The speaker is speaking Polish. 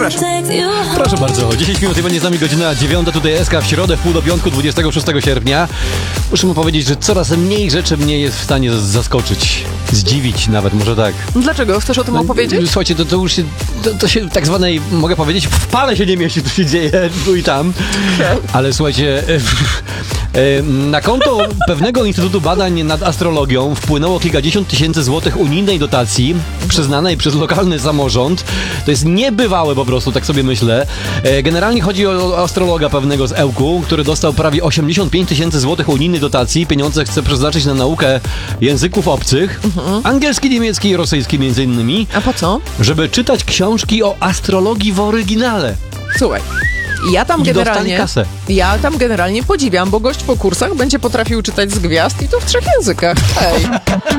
Zapraszam. Proszę bardzo, 10 minut i będzie z nami godzina 9, tutaj SK w środę, w pół do piątku, 26 sierpnia. Muszę mu powiedzieć, że coraz mniej rzeczy mnie jest w stanie zaskoczyć, zdziwić nawet, może tak. Dlaczego? Chcesz o tym opowiedzieć? Słuchajcie, to już się, to się tak zwanej, mogę powiedzieć, w pale się nie mieści, co się dzieje tu i tam. Ale słuchajcie, na konto pewnego Instytutu Badań nad Astrologią wpłynęło kilkadziesiąt tysięcy złotych unijnej dotacji przyznanej przez lokalny samorząd. To jest niebywałe po prostu, tak sobie myślę. Generalnie chodzi o astrologa pewnego z Ełku, który dostał prawie 85 tysięcy złotych unijnej dotacji. Pieniądze chce przeznaczyć na naukę języków obcych. Angielski, niemiecki i rosyjski między innymi. A po co? Żeby czytać książki o astrologii w oryginale. Słuchaj. Ja tam generalnie podziwiam, bo gość po kursach będzie potrafił czytać z gwiazd i to w 3 językach. Hej.